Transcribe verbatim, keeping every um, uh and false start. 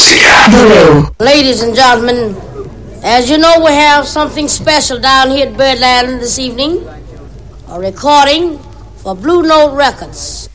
música. W. Ladies and gentlemen, as you know, we have something special down here at Birdland this evening. A recording for Blue Note Records.